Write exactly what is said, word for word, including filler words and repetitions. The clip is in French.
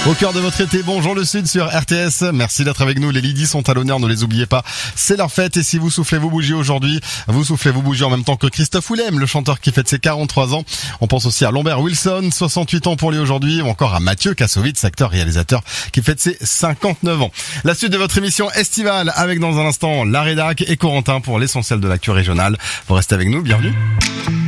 Au cœur de votre été, bonjour le Sud sur R T S. Merci d'être avec nous. Les Lydie sont à l'honneur, ne les oubliez pas. C'est leur fête et si vous soufflez vos bougies aujourd'hui, vous soufflez vos bougies en même temps que Christophe Willem, le chanteur qui fête ses quarante-trois ans. On pense aussi à Lambert Wilson, soixante-huit ans pour lui aujourd'hui, ou encore à Mathieu Kassovitz, acteur réalisateur qui fête ses cinquante-neuf ans. La suite de votre émission estivale avec dans un instant la rédac et Corentin pour l'essentiel de l'actu régionale. Vous restez avec nous, bienvenue.